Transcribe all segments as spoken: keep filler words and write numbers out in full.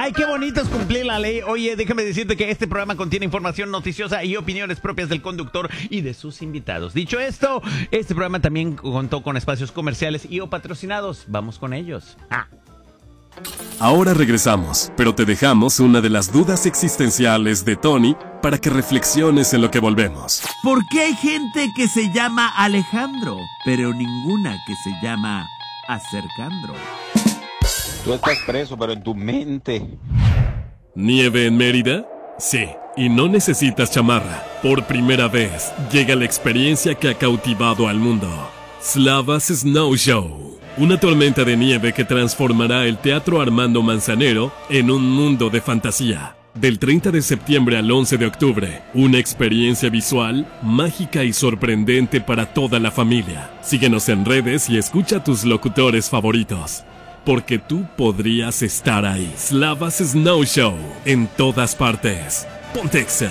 Ay, qué bonito es cumplir la ley. Oye, déjame decirte que este programa contiene información noticiosa y opiniones propias del conductor y de sus invitados. Dicho esto, este programa también contó con espacios comerciales y o patrocinados. Vamos con ellos. Ah. Ahora regresamos, pero te dejamos una de las dudas existenciales de Tony para que reflexiones en lo que volvemos. ¿Por qué hay gente que se llama Alejandro, pero ninguna que se llama Acercandro? Tú estás preso, pero en tu mente. ¿Nieve en Mérida? Sí, y no necesitas chamarra. Por primera vez, llega la experiencia que ha cautivado al mundo. Slavas Snow Show. Una tormenta de nieve que transformará el Teatro Armando Manzanero en un mundo de fantasía. Del treinta de septiembre al once de octubre, una experiencia visual, mágica y sorprendente para toda la familia. Síguenos en redes y escucha a tus locutores favoritos, porque tú podrías estar ahí. Slavas Snow Show, en todas partes. Pontexa.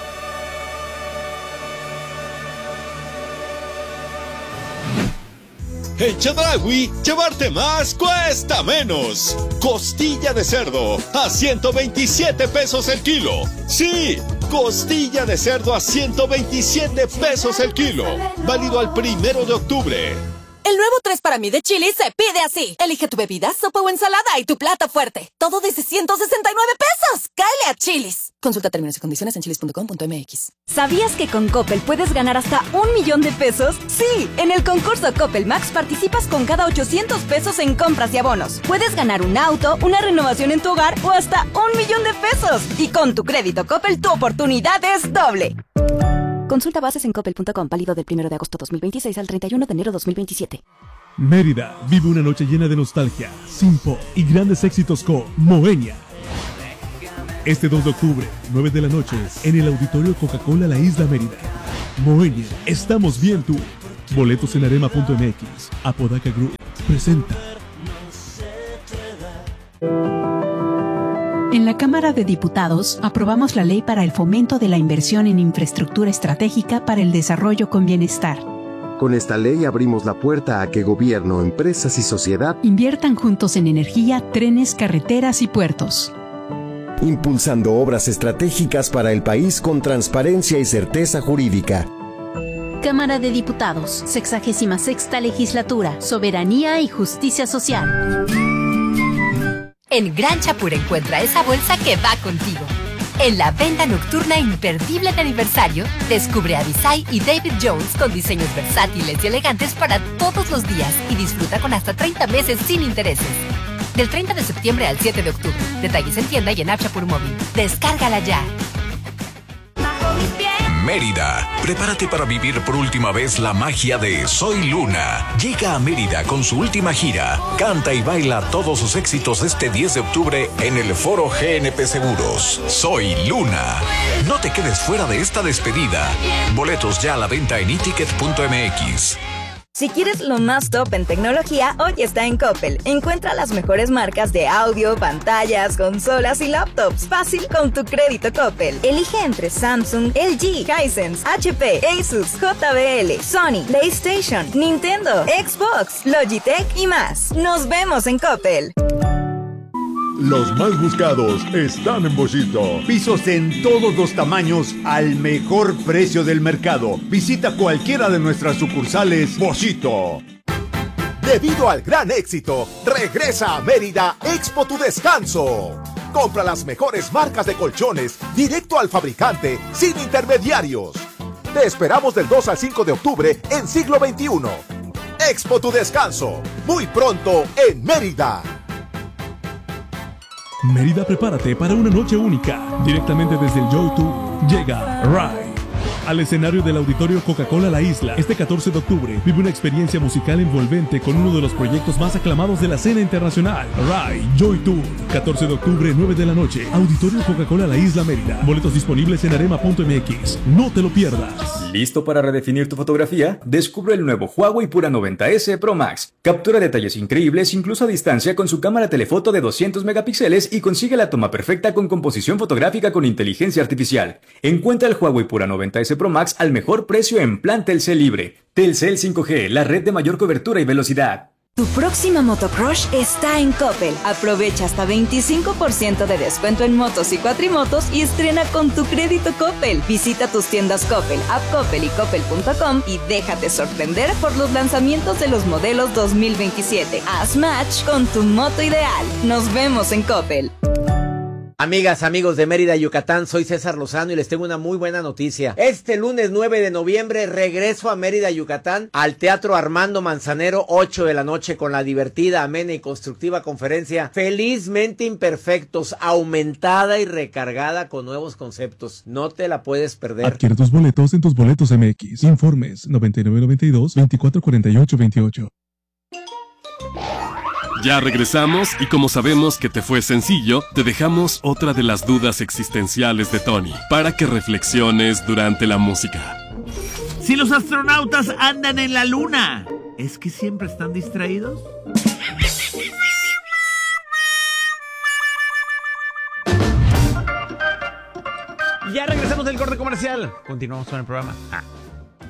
En Chedraui, llevarte más cuesta menos. Costilla de cerdo a ciento veintisiete pesos el kilo. Sí, costilla de cerdo a ciento veintisiete pesos el kilo. Válido al primero de octubre. El nuevo tres para mí de Chili's se pide así. Elige tu bebida, sopa o ensalada y tu plato fuerte. Todo desde ciento sesenta y nueve pesos. ¡Cáele a Chili's! Consulta términos y condiciones en chilis punto com punto m x. ¿Sabías que con Coppel puedes ganar hasta un millón de pesos? Sí, en el concurso Coppel Max participas con cada ochocientos pesos en compras y abonos. Puedes ganar un auto, una renovación en tu hogar o hasta un millón de pesos. Y con tu crédito Coppel, tu oportunidad es doble. Consulta bases en coppel punto com, válido del primero de agosto dos mil veintiséis al treinta y uno de enero dos mil veintisiete. Mérida vive una noche llena de nostalgia, simpo y grandes éxitos con Moenia. Este dos de octubre, nueve de la noche, en el Auditorio Coca-Cola La Isla Mérida. Moenia, estamos bien tú. Boletos en arema punto m x. Apodaca Group presenta. En la Cámara de Diputados aprobamos la ley para el fomento de la inversión en infraestructura estratégica para el desarrollo con bienestar. Con esta ley abrimos la puerta a que gobierno, empresas y sociedad inviertan juntos en energía, trenes, carreteras y puertos. Impulsando obras estratégicas para el país con transparencia y certeza jurídica. Cámara de Diputados, sexagésima sexta legislatura, soberanía y justicia social. En Gran Chapur encuentra esa bolsa que va contigo. En la venta nocturna imperdible de aniversario, descubre a Visay y David Jones con diseños versátiles y elegantes para todos los días y disfruta con hasta treinta meses sin intereses. Del treinta de septiembre al siete de octubre. Detalles en tienda y en App Chapur Móvil. Descárgala ya. Mérida, prepárate para vivir por última vez la magia de Soy Luna. Llega a Mérida con su última gira. Canta y baila todos sus éxitos este diez de octubre en el Foro G N P Seguros. Soy Luna. No te quedes fuera de esta despedida. Boletos ya a la venta en i ticket punto m x. Si quieres lo más top en tecnología, hoy está en Coppel. Encuentra las mejores marcas de audio, pantallas, consolas y laptops. Fácil con tu crédito Coppel. Elige entre Samsung, L G, Hisense, H P, Asus, J B L, Sony, PlayStation, Nintendo, Xbox, Logitech y más. Nos vemos en Coppel. Los más buscados están en Boschito. Pisos en todos los tamaños al mejor precio del mercado. Visita cualquiera de nuestras sucursales Boschito. Debido al gran éxito, regresa a Mérida Expo Tu Descanso. Compra las mejores marcas de colchones directo al fabricante sin intermediarios. Te esperamos del dos al cinco de octubre en Siglo veintiuno. Expo Tu Descanso, muy pronto en Mérida. Mérida, prepárate para una noche única. Directamente desde el Joy Tour llega Rai al escenario del Auditorio Coca-Cola La Isla. Este catorce de octubre vive una experiencia musical envolvente con uno de los proyectos más aclamados de la escena internacional. Rai Joy Tour, catorce de octubre, nueve de la noche. Auditorio Coca-Cola La Isla Mérida. Boletos disponibles en arema punto m x. No te lo pierdas. ¿Listo para redefinir tu fotografía? Descubre el nuevo Huawei Pura noventa ese Pro Max. Captura detalles increíbles incluso a distancia con su cámara telefoto de doscientos megapíxeles y consigue la toma perfecta con composición fotográfica con inteligencia artificial. Encuentra el Huawei Pura noventa ese Pro Max al mejor precio en plan Telcel Libre. Telcel cinco G, la red de mayor cobertura y velocidad. Tu próxima motocrush está en Coppel. Aprovecha hasta veinticinco por ciento de descuento en motos y cuatrimotos y estrena con tu crédito Coppel. Visita tus tiendas Coppel, App Coppel y Coppel punto com y déjate sorprender por los lanzamientos de los modelos dos mil veintisiete. Haz match con tu moto ideal. Nos vemos en Coppel. Amigas, amigos de Mérida, Yucatán, soy César Lozano y les tengo una muy buena noticia. Este lunes nueve de noviembre regreso a Mérida, Yucatán, al Teatro Armando Manzanero, ocho de la noche, con la divertida, amena y constructiva conferencia Felizmente Imperfectos, aumentada y recargada con nuevos conceptos. No te la puedes perder. Adquiere tus boletos en Tus Boletos M X. Informes noventa y nueve noventa y dos, veinticuatro cuarenta y ocho veintiocho. Ya regresamos y como sabemos que te fue sencillo, te dejamos otra de las dudas existenciales de Tony para que reflexiones durante la música. Si los astronautas andan en la luna, ¿es que siempre están distraídos? Ya regresamos del corte comercial. Continuamos con el programa. Ah.